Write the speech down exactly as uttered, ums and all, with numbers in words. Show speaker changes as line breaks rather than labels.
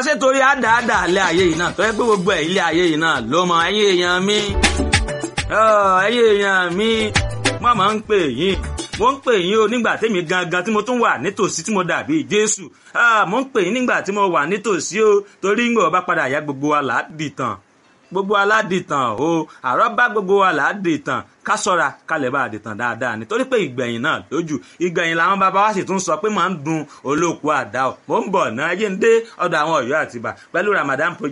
ṣé torí àdáàdà ilé ayé yìí náà tó yẹ pé gbogbo ẹ̀ ilé ayé yìí náà ló mọ ẹ̀yin èèyàn mi ẹ̀yin èèyàn mi wọ́n máa ń pè yín mo ń pè yín o nígbà tèmi gangan tí mo tún wà nítòsí tí mo dàbí Jésù mo ń pè yín nígbà tí mo wà nítòsí o torí ń gbọ́ bá padà yá gbogbo wa là á dìtàn gbogbo aládìtàn o àrọ́bá gbogbo wa là á dìtàn ká ṣọ́ra ká lè bá a dìtàn dáadáa nítorí pé ìgbẹ̀yìn náà lójú ìgbẹ̀yìn làwọn bàbá wa sì tún sọ pé máa ń dun olóòkú àdá o mo ń bọ̀ náà ẹjẹ́ ń dé ọ̀dọ̀ àwọn Ọ̀yọ́ Àtìbà pẹ̀lú Ramadan project.